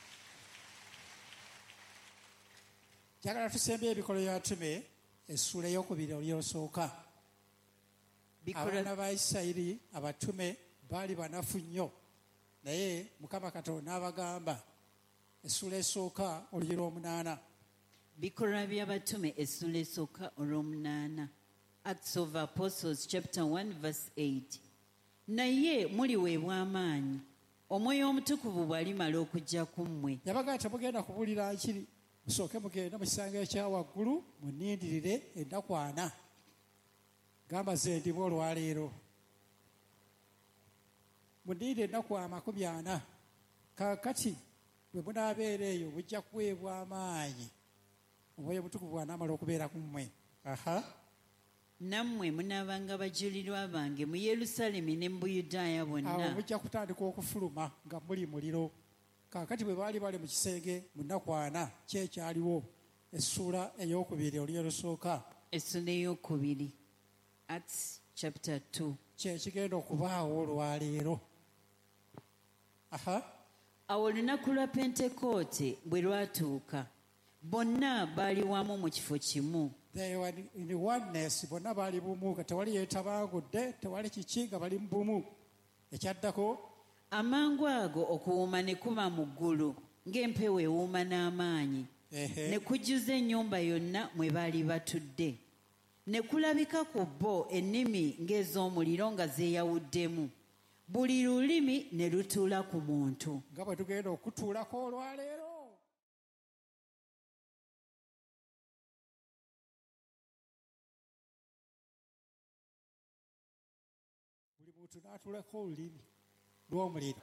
[SPEAKER 2] Njagala tusembe ebikolo by'abatume essula ey'okubiri olyolusooka. Abaana ba Isirayiri abatume baali banafu nnyo, naye Mukama Katonda n'abagamba. Essula esooka olugero 8.
[SPEAKER 1] Bikolwa by'abatume essula esooka olw'omunaana. Acts of Apostles chapter 1 verse 8. Naye muliweebwa amaanyi Omwoyo Omutukuvu bw'alimala okujja ku mmwe.
[SPEAKER 2] Yabaga temugenda kubuulira nkiri, musooke mugende mu kisango ekya waggulu munnindirire ennaku 4. Gamba ze ndimu olwaleero. Munnindirire ennaku 40. Kaakati bwe munaabeera eyo mujja kuweebwa amaanyi Omwoyo Omutukuvu bw'anaamala okubeera ku mmwe.
[SPEAKER 1] Nammwe munaabanga bajulirwa bange mu Yerusaalemi ne mu Buyudaaya bwonna.
[SPEAKER 2] Awo mujja kutandika okufuluma nga muli muliro. Kaakati bwe baali bali mu kisenge mu nnaku 4, kyekyaliwo. Essula ey'okubiri olyolusooka.
[SPEAKER 1] Essula ey'okubiri. Acts chapter 2.
[SPEAKER 2] Kyekigenda okubaawo olwaleero.
[SPEAKER 1] Awo olunaku lwa Pentekoote bwe lwatuuka, bonna baali wamu mu kifo kimu.
[SPEAKER 2] They were in oneness, bonna baali bumu, nga tewali yeetabangudde, tewali kiki, nga bali mu bumu. Ekyaddako,
[SPEAKER 1] amangu ago okuwuuma ne kuba mu ggulu ng'empewo ewuuma n'amaanyi, ne kujjuza ennyumba yonna mwe baali batudde. Ne kulabika ku bo ennimi ng'ez'omuliro nga zeeyawuddemu, buli lulimi ne lutuula ku muntu.
[SPEAKER 2] Nga bwe tugenda okutuulako olwaleero. Buli muntu n'atuulako olulimi lw'omuliro.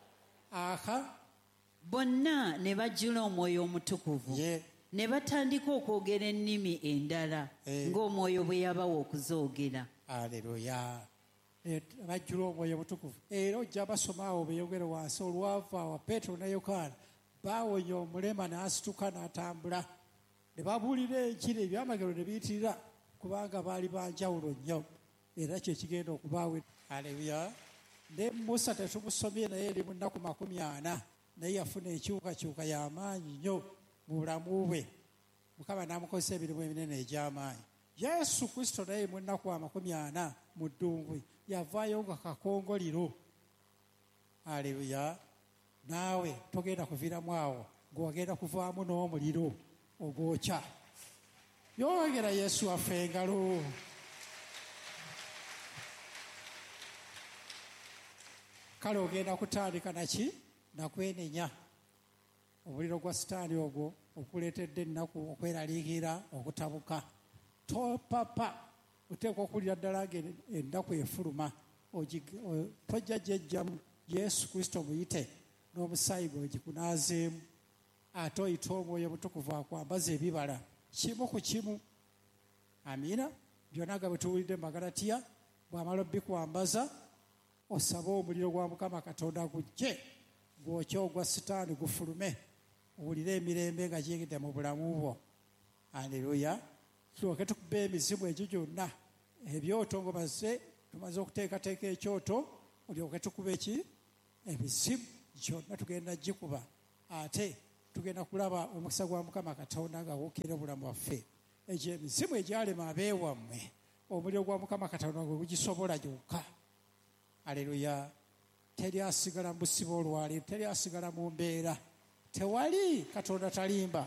[SPEAKER 1] Bonna ne bajjula Omwoyo Omutukuvu. Ne batandika okwogera ennimi endala ng'Omwoyo bwe yabawa okuzoogera.
[SPEAKER 2] Aleluya. Bajjula Omwoyo Omutukuvu. Era ojja basoma awo beeyogere wansi olwava awa Peetero ne Yokaana baawonya omulema n'asituka n'atambula. Ne babuulira enjiri, ebyamagero ne biyitirira kubanga baali banjawulo nnyo. Era kye kigenda okubaawo. Aleluya. Ne Musa tetumusomye, naye eri mu nnaku 40, naye yafuna enkyukakyuka y'amaanyi nnyo mu bulamu bwe. Mukama n'amukozesa emirimu eminene egy'amaanyi. Yesu Kristo naye mu nnaku 40 mu ddungu yavaayo nga kakongoliro. Aleluya. Naawe togenda kuviiramu awo ng'ogenda kuvaamu n'omuliro ogwokya. Yongera Yesu waffe engalo. Kale ogenda kutandika naki? Nakwenenya. Omuliro gwa Sitaani ogwo okuleetedde ennaku okweraliikira okutabuka. Topapa, oteekwa okuwulira ddala ng'ennaku efuluma. Tojja gyejjamu. Yesu Kristo muyite n'omusaayi gwe gikunaazeemu. Ate oyite Omwoyo Omutukuvu akwambaza ebibala kimu ku kimu. Amiina. Byonna nga bwe tuwulidde mu Magalatiya, bw'amala obbikwambaza osabe omuliro gwa Mukama Katonda gujje gwokye ogwa Sitaani gufulume, owulire emirembe nga giyingidde mu bulamu bwo. Aleluya. Tulyoke tukube emizimu egyo gyonna. Ebyoto tumaze okuteekateeka ekyoto, olyoke tukube emizimu gyonna tugenda gikuba ate tugenda kulaba omukisa gwa Mukama Katonda nga wookera obulamu bwaffe. Egyo emizimu egyalema abeewammwe omuliro gwa Mukama Katonda gwe gugisobola gyokka. Aleluya. Teri asigala mu busibe olwaleero, teri asigala mu mbeera, tewali Katonda talimba.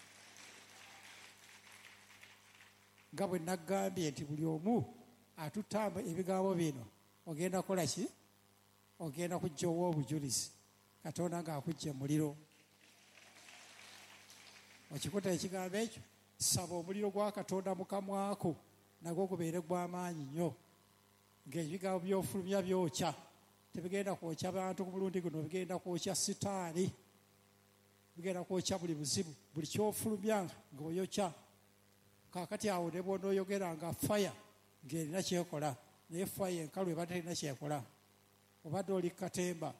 [SPEAKER 2] Nga bwe naggambye nti buli omu atutamba ebigambo bino ogenda kukola ki? Ogenda kujja owa obujulizi Katonda ng'akujja muliro. Okikuta ekigambo ekyo, saba omuliro gwa Katonda mu kamwako nagwo gubeere gw'amaanyi nnyo, ng'ebigambo by'ofulumya byokya. Tebigenda kwokya bantu ku mulundi guno, bigenda kwokya sitaani, bigenda kwokya buli buzibu, buli kyofulumya ng'oyokya. Kaakati awo ne bw'onooyogera nga faya ng'erina kyekola, naye faya enkalu eba terina kyekola. Obadde oli katemba.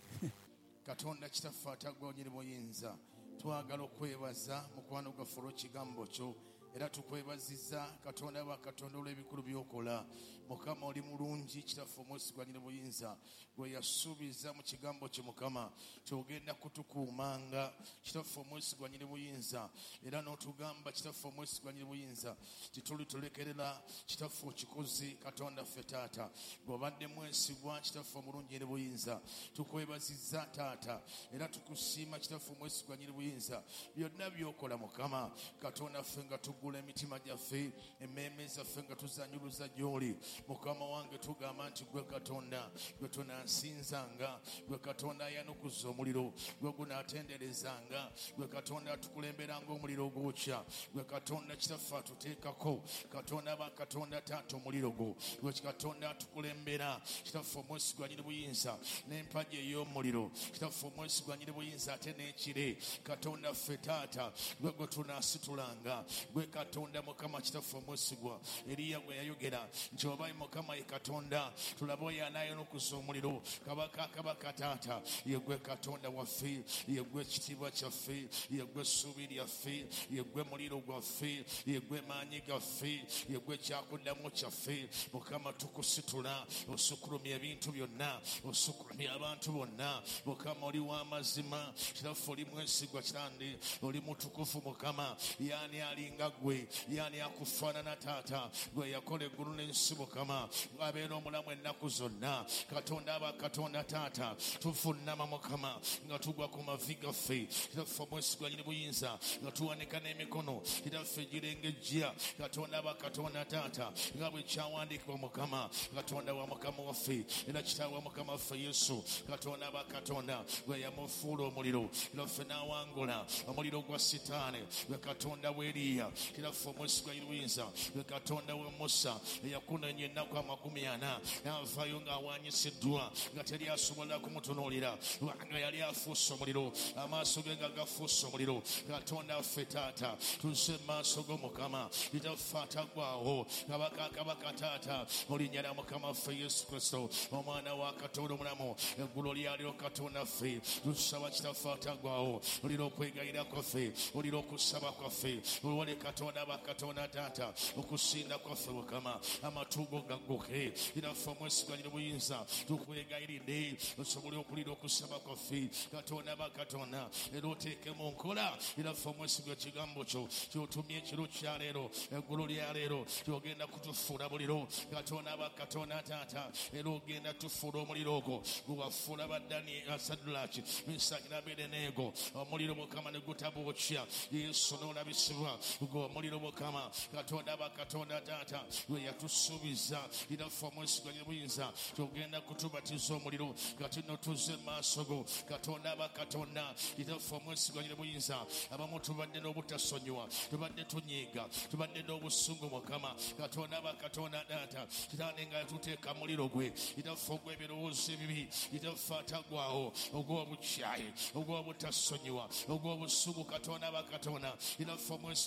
[SPEAKER 3] Katonda kitaffe atagwa onyini buyinza, twagala okwebaza mukwano gwaffe olw'ekigambo kyo, era tukwebazizza Katonda Katonda olw'ebikulu by'okola. Mukama oli mulungi, kitaffe omwesigwa nyini buyinza, gwe yasuubiza mu kigambo kye Mukama kyogenda kutukuumanga. Kitaffe omwesigwa nyini buyinza, era n'otugamba kitaffe omwesigwa nyini buyinza titulitulekerera. Kitaffe okikozi Katonda ffe Taata, gw'obadde mwesigwa kitaffe omulungi nyini buyinza, tukwebazizza Taata, era tukusiima kitaffe omwesigwa nyini buyinza byonna by'okola Mukama Katonda ffe nga tugula emitima gyaffe, emmeeme zaffe nga tuzanyuluza gy'oli. Mukama wange tugamba nti gwe Katonda gwe tunansinzanga, gwe Katonda ayanukuza omuliro, gwe gunaatenderezanga, gwe Katonda atukulemberanga omuliro ogwokya, gwe Katonda kitaffe atuteekako, Katonda Katonda Taata omuliro gwo, gwe Katonda atukulembera kitaffe omwesigwa nyini buyinza n'empagi ey'omuliro, kitaffe omwesigwa nyini buyinza ate n'ekire. Katonda ffe Taata gwe tunaasitulanga, gwe Katonda Mukama kitaffe omwesigwa. Eriya gwe yayogera nti oba Mukama ye Katonda, tulaba oyo anaayonokuza omuliro. Kabaka Taata ye gwe Katonda waffe, ye gwe ekitiibwa kyaffe, ye gwe essuubi lyaffe, ye gwe muliro gwaffe, ye gwe maanyi gaffe, ye gwe kyakuddamu kyaffe. Mukama tukusitula, osukulumya ebintu byonna, osukulumya abantu bonna. Mukama oli w'amazima, kitaffe oli mwesigwa kirande, oli mutukufu Mukama. Yaani alinga gwe, yaani akufaanana Taata, gwe yakola eggulu n'ensi Mukama, abeera omulamu ennaku zonna. Katonda Katonda Taata, tuvuunama Mukama nga tugwa ku mavi gaffe, kitaffe omwesigwa nyini buyinza, nga tuwanika n'emikono kitaffe girengejja. Katonda Katonda Taata, nga bwe kyawandiikibwa Mukama, Katonda wa Mukama waffe era kitaawe wa Mukama waffe Yesu. Katonda Katonda gwe yamufuula omuliro, kitaffe n'awangula omuliro gwa Sitaani, gwe Katonda w'Eriya, kitaffe omwesigwa nyini buyinza, gwe Katonda we Musa eyakunenya ennaku 40 n'avaayo ng'awaanyisiddwa nga teri asobola kumutunuulira nga yali afuuse omuliro, amaaso ge nga gafuuse omuliro. Katonda ffe Taata, tuzze mu maaso go Mukama, kitaffe atagwawo. Kabaka Taata, olinnya lya Mukama waffe Yesu Kristo, omwana wa Katonda omulamu, eggulu lyaliro Katonda ffe, tusaba kitaffe atagwawo, olira okwegayira kwaffe, olira okusaba kwaffe, olwale Katonda Katonda Taata, okusinda kwaffe Mukama, amatugo gaggoke. Kitaffe omwesigwa nyini buyinza, tukwegayiridde osobole okulira okusaba kwaffe Katonda Katonda, era oteeke mu nkola kitaffe omwesigwa ekigambo kyo kyotumye ekiro kya leero, eggulu lya leero kyogenda kutufuula muliro Katonda Katonda Taata, era ogenda tufuula omuliro ogwo gwe wafuula Daniel, Sadraki, Mesaki n'Abedenego. Omuliro Mukama ne gutabwokya Yesu n'olabisibwa, gwe omuliro Mukama Katonda Katonda Taata gwe yatusuubiza. Kitaffe omwesigwa nyini buyinza, kyogenda kutubatiza omuliro kati nno tuzze mu maaso go Katonda Katonda. Kitaffe omwesigwa nyini buyinza, abamu tubadde n'obutasonyiwa, tubadde tunyiiga, tubadde n'obusungu Mukama Katonda Katonda Taata, kitande nga tuteeka muliro gwe kitaffe ogw'ebirowoozo ebibi, kitaffe atagwawo, ogw'obukyayi, ogw'obutasonyiwa, ogw'obusungu Katonda Katonda. Kitaffe omwesigwa nyini buyinza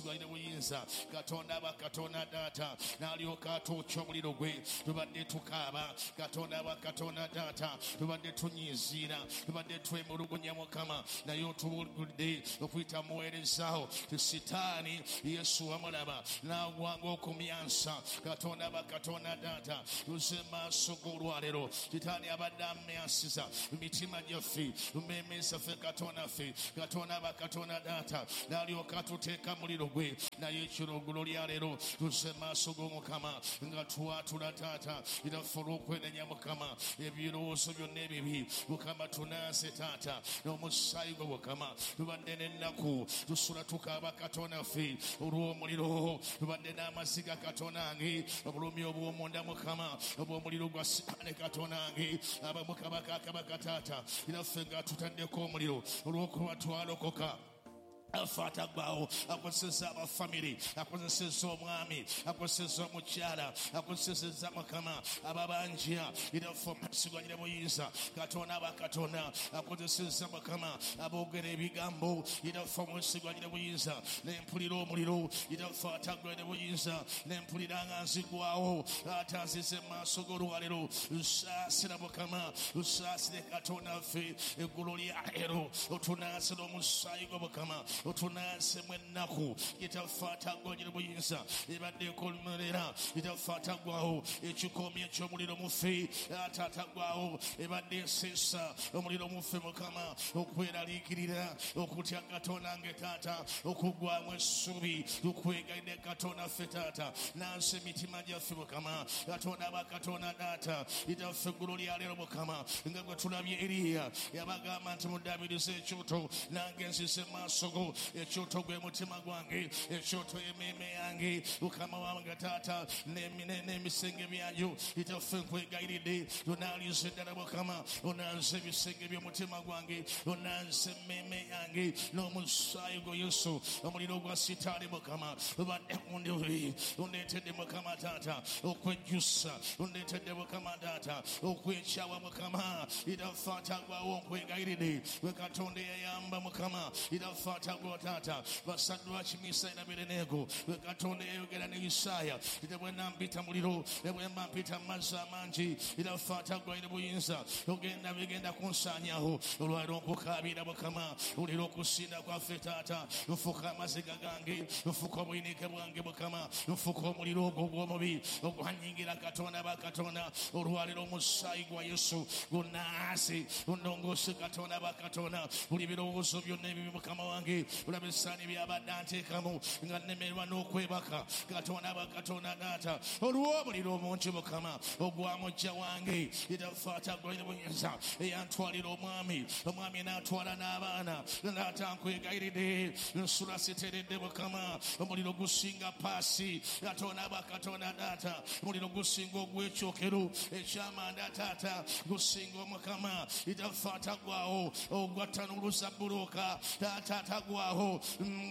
[SPEAKER 3] buyinza katonda bakatonda data n'alyoka atuukya omuliro gwe tubadde tukaaba katonda bakatonda data tubadde tunyiiziira tubadde twemulugunya mukama naye otubuludde okuyita muweerezaawo sitaani yesu wamulaba n'agwanga okumyansa katonda bakatonda data tuze maaso g'olwaleero sitaani abadde amyansiza emitima gyaffe mmeemeza ffe katonda ffe katonda bakatonda data n'alyoka tuteeka muliro gwe naye ekirogolo lya leero tuze maaso g'omukama nga twatula taata iraffe olw'okwenenya mukama ebirowoozo byonna ebibi mukama tunaase taata n'omusaayi gwe mukama tubadde n'ennaku tusula tukaaba katonda ffe olw'omuliro tubadde n'amaziga katonda nge obulumi obw'omunda mukama obw'omuliro gwa sitaani katonda nge abamukabakakabaka taata iraffe nga tutaddeko omuliro olw'okuba twalokoka afa atagwawo akozeseza abafamire akozeseza omwami akozeseza omukyala akozeseza mukama ababanja iraffe omusiganyire buyinza katonda abakatonda akozeseza mukama aboogera ebigambo iraffe omusiganyire buyinza nempulira omuliro iraffe atagwire buyinza nempulira nga nzigwawo atanzize maaso g'olwaleero lusaasira mukama lusaasire katonda ffe eggulu lya leero otunaasira omusaayi gwe mukama otunaase mu ennaku itaffe atagwanyire buyinza ebadde ekomerera itaffe atagwawo ekikoomi eky'omuliro muffe ate atagwawo ebadde eseesa omuliro muffe mukama okweraliikirira okutya katonda nge taata okuggwamu essuubi tukwegaidde katonda ffe taata nansi emitima gyaffe mukama katonda abakatonda taata itaffe eggulu lya leero mukama nga gwe tulabye eriya yabagamba nti muddaabirize ekyoto nange nzise maaso go ekyoto gwe mutima gwange ekyoto emmeeme yange mukama wange taata n'emisenge byanjo itaffe nkwegayiridde onaalize ddala mukama onanze ebisenge by'omutima gwange onanze emmeeme yange n'omusaayi gwo yesu omuliro gwa sitaani mukama obadde kundiwe ondeetedde mukama taata okwejjusa ondeetedde mukama taata okwekyawa mukama itaffe atagwawo nkwegayiridde we katonda eyayamba mukama itaffe atagwawo taata basaddwa kimisa ina berenego we katonda eyayogera ne isaaya ite bwe nampita muliro ne bwe mba mpita mazzi amangi itaffe atagwaire buyinza ogenda bigenda kunsaanyawo olwaliro nkukaabira mukama oliro okusinda kwaffe taata nfuka amaziga gange nfuka obuyinike bwange mukama nfuka omuliro ogwo ogw'omubi ogwanyingira katonda bakatonda olwaliro omusaayi gwa yesu gunaasi undongoose katonda bakatonda buli birowoozo byonna ebibi mukama wange olaba esaani byabadde anteekamu nga nnemerwa n'okwebaka katonda bakatonda taata olw'omuliro omungi mukama ogwamujja wange itaffe atagwaire buyinza eyantwalira omwami n'atwala n'abaana taata nkwegayiridde nsula siteredde mukama omuliro gusinga paasi katonda bakatonda taata omuliro gusinga ogw'ekyokero ekyamanda taata gusinga omukama itaffe atagwawo ogwatanuluza bbulooka taata atagwawo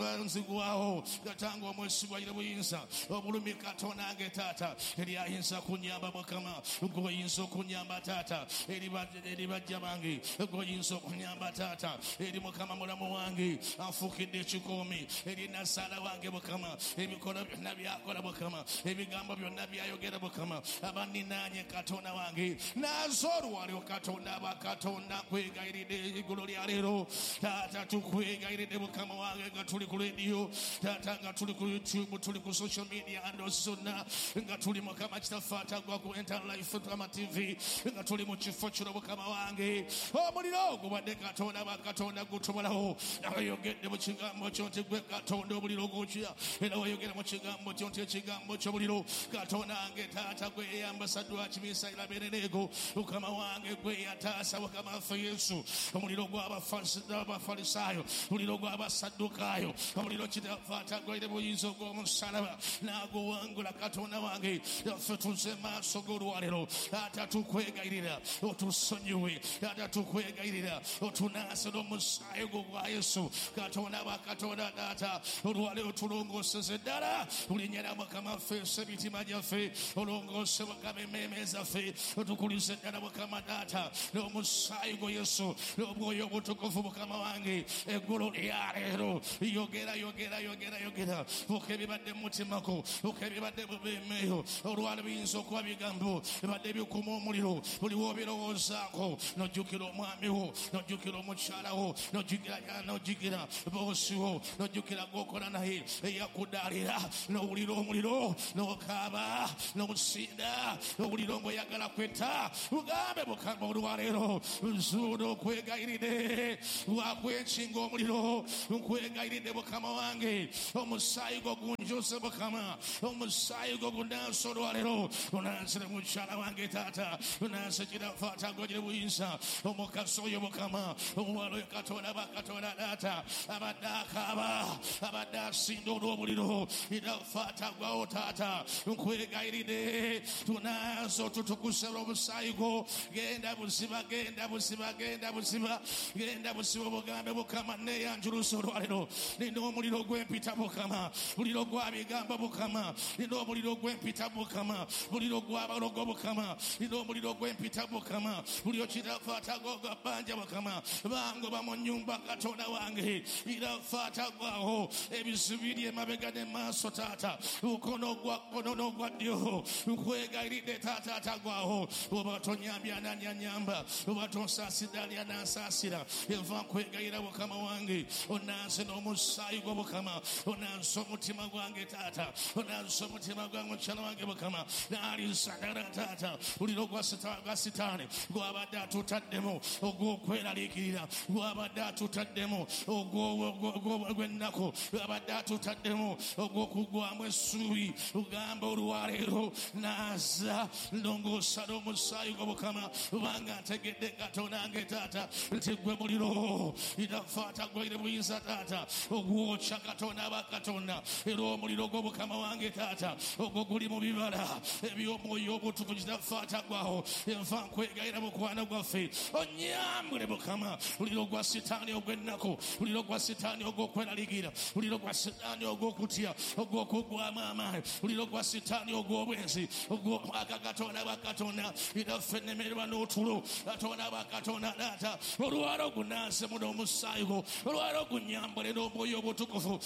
[SPEAKER 3] nzigwawo katanga omwesigwanyire buyinza obulumi katonda nge taata eryayinza kunyamba mukama gwoyinza okunyamba taata eri bajja bange gwoyinza okunyamba taata eri mukama mulamu wange anfuukidde ekikoomi eri nazaala wange mukama ebikola byonna byakola mukama ebigambo byonna byayogera mukama abaninaanye katonda wange naze olwaliro katonda abakatonda nkwegayiridde eggulu lya leero taata tukwegayiridde mukama wange nga tuli ku rediyo taata nga tuli ku youtube tuli ku social media handles zonna nga tuli mukama kitaffe atagwa ku interlife tama tv nga tuli mu kifo kino mukama wange omuliro gubadde katonda bakatonda gutobolawo naweyogedde mu kigambo kyo nti gwe katonda omuliro gukya era weyogera mu kigambo kyo nti ekigambo ky'omuliro katonda wange taata gwe yeyambasaddwa kimisa iraberenego mukama wange gwe yataasa mukama waffe yesu omuliro gw'abafalisaayo omuliro gw'abasaddukaayo omuliro kitaffe atagwaire buyinza ogw'omusalaba n'aguwangula katonda wange yaffe tuze maaso g'olwaliro taata tukwegayirira otusonyiwe taata tukwegayirira otunaase n'omusaayi gwo gwa yesu katonda bakatonda taata olwaliro tulongooseze ddala tulinyera mukama waffe emitima gyaffe olongoose mukama emmeeme zaffe otukulize ddala mukama taata n'omusaayi gwo yesu n'omwoyo obutukuvu mukama wange eggulu lya olwaleero yogera fuka ebibadde mu mutima gwo, fuka ebibadde mu beemeeyo olwaleero biyinza okuba bigambo ebadde bikuma omuliro buli w'obirowoozaako n'ojjukira omwami wo, n'ojjukira omukyala wo, n'ojjukira boosi wo, n'ojjukira gwokola naye eyakudaalira, n'owulira omuliro n'okaaba n'omusinda, n'owulira ng'oyagala kwetta ugambe Mukama olwaleero nzuuno nkwegayiridde wakwenkinga omuliro, nkwegayiridde Mukama wange omusaayi gwo gunjuse Mukama, omusaayi gwo gunanse olwaleero, onansire mukyala wange taata, onansire kirafaata gonyere buyinza omukazi oyo Mukama omuwala oyo Katonda bakatonda taata abadde akaaba abadde asinda olw'omuliro irafaata gwawo taata nkwegayiridde tunanse otutukusera omusaayi gwo, genda buziba obugambe Mukama neyanjulusa olwaleero, nina omuliro gwempita Mukama, muliro gwa bigambo Mukama, nina omuliro gwempita Mukama, muliro gw'abalogo Mukama, nina omuliro gwempita Mukama, buli okirafaata gogabanja Mukama bangoba mu nnyumba Katonda wange irafaata gwawo ebizibiri emabega ne maaso taata mukono gwa ddyo nkwegayiridde taata gwawo oba tonyambya ananyanyamba oba tonsaasidde ani anansaasira enva nkwegayira Mukama wange onanse n'omusaayi gwo Mukama, onanse omutima gwange taata, onanse omutima gwange mukyala wange Mukama naalinsagala taata buliro gwa sitaani gwabadde atutaddemu ogw'okweraliikirira, gwabadde atutaddemu ogw'ennaku, gwabadde atutaddemu ogw'okugwamu essuubi ugamba olwaleero naaza ndongoosa n'omusaayi gwo Mukama kubanga ntegedde Katonda nge taata nti gwe muliro irafaata gwaire buyinza taata ogwokya Katonda bakatonda era omuliro gwo Mukama wange taata ogwo guli mu bibala eby'omwoyo obutukuvu kirafaata gwawo enva nkwegayira mukwano gwaffe onyambule Mukama muliro gwa sitaani ogw'ennaku, muliro gwa sitaani ogw'okweraliikirira, muliro gwa sitaani ogw'okutya ogw'okugwamu amaanyi, muliro gwa sitaani ogw'obwenzi ogw'omwaka Katonda bakatonda iraffe nemererwa n'otulo Katonda bakatonda taata olwaleero gunanse muno omusaayi gwo, olwaleero gunyambule n'omwoyo obutukuvu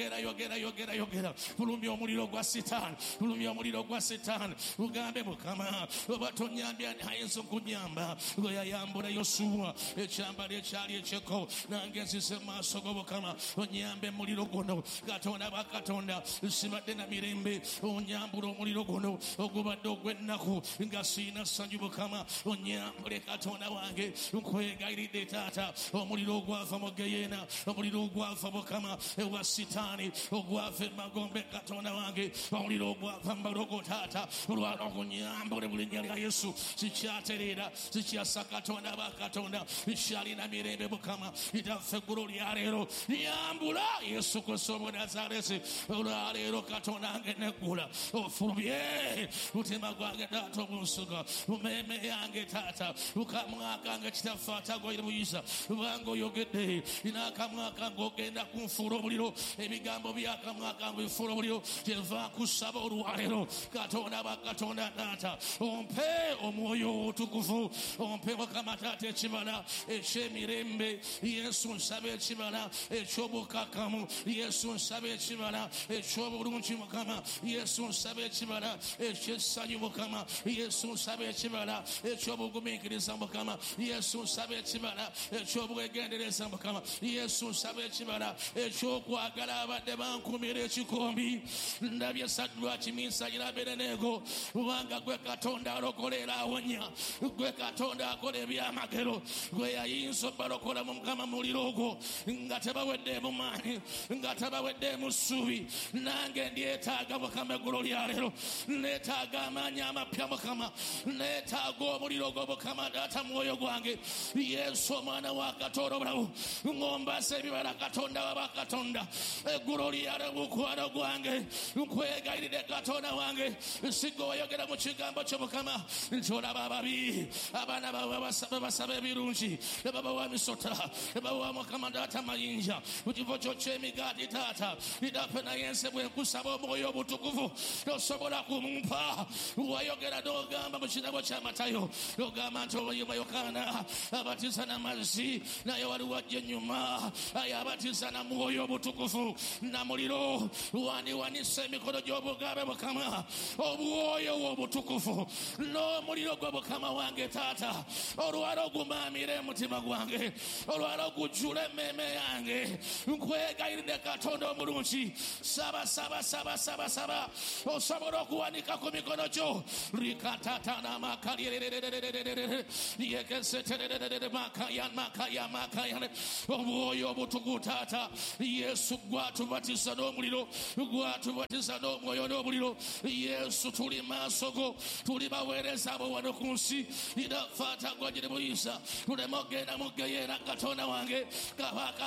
[SPEAKER 3] yogera fulumya omuliro gwa sitaani, fulumya omuliro gwa sitaani ugambe Mukama oba tonyambya ayinza okunyamba gwe yayambula Yosuwa ekyambalo ekyali ekyeko nange nzise maaso go Mukama onyambe muliro guno Katonda bakatonda sibadde na mirembe onyambula omuliro guno ogubadde ogw'ennaku nga siina ssanyu Mukama onyambule Katonda wange nkwegayiridde taata omuliro ogwava mu geyeena, omuliro ogwava Mukama ewa sitaani ogwava emagombe Katonda wange omuliro ogwava mu balogo taata olwaleero ogunyambule mu linnya lya Yesu sikyatereera sikyasa Katonda bakatonda ikyalina mirembe Mukama itaffe eggulu lyaleero nyambula Yesu Kristo Omunnazaaleesi olwaleero Katonda wange neggula ofulumye mutima gwange taata omunsuga mumeeme yange taata ukamwa kange kitaffe atagoyire buyinza kubanga oyogedde ina akamwa kange ogenda kunfuula omuliro ebigambo byakamwa kange bifuula omuliro kyenva nkusaba olwaleero Katonda bakatonda taata ompe omwoyo otukuvu, ompe Mukama taata ekibala eky'emirembe Yesu nsaba ekibala eky'obukakamu Yesu nsaba ekibala eky'obulungi Mukama Yesu nsaba ekibala eky'essanyu Mukama Yesu nsaba ekibala eky'obugumiikiriza Mukama Yesu nsaba ekibala eky'obwegendereza Mukama Yesu nsaba ekibala eky'okwagala abadde bankumira ekikombi ndabye Saddulaaki Misaaki n'Abedenego kubanga gwe Katonda alokolera awonya, gwe Katonda akola ebyamagero, gwe yayinza obalokola mu Mukama muliro ogwo nga tebawedde mu maanyi, nga tebawedde mu ssuubi. Nange ndyetaaga Mukama eggulu lya leero, neetaaga amaanyi amapya Mukama, neetaaga omuliro gwo Mukama taata mwoyo gwange Yesu omwana wa Katonda obulamu ngombasa ebibala Katonda wa bakatonda eggulu lya leero mukwano gwange nkwegayiridde Katonda wange siga oyogera mu kigambo kyo Mukama nti olaba ababi abaana bawe basaba ebirungi ebabawa misota ebabawa Mukama taata mayinja ku kifo kyo ky'emigaati taata idaffe naye ensi bwe nkusaba omwoyo obutukuvu tosobola kumumpa wayogera n'ogamba mu kitabo kya Matayo ogamba nti Yokaana abatiza n'amazzi naye waliwo ajja ennyuma ayabatiza na mwoyo obutukufu na muliro waniwanisa emikono gy'obugabe Mukama obwoyo obutukufu n'omuliro gwa Mukama wange taata olwala ogumamire mutima gwange olwala ogujjula emmeeme yange nkwegayiridde Katonda omulungi saba osobola okuwanika ku mikono gyo rikatatana makalirererererere yekeseterererere makaya omwoyo obutukuvu taata Yesu gwatubatiza n'omuliro gwatubatiza n'omwoyo n'omuliro Yesu tuli maaso go tuli baweereza abo wano ku nsi ida fata gwagire buyisa tuleme ogenda mugeyeera Katonda wange kabaka